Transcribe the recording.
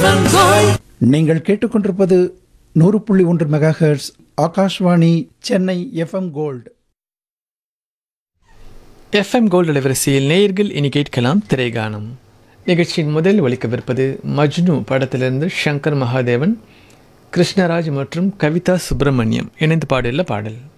நீங்கள் கேட்டுக்கொண்டிருப்பது 100.1 megahertz Akashvani Chennai FM gold. FM gold அலைவரிசையில் நேயர்கள் இனி கேட்கலாம் திரைகானம். நிகழ்ச்சியின் முதல் ஒலிக்கவிருப்பது மஜ்னு படத்திலிருந்து சங்கர் மகாதேவன், கிருஷ்ணராஜ் மற்றும் கவிதா சுப்பிரமணியம் இணைந்து பாடியுள்ள பாடல்.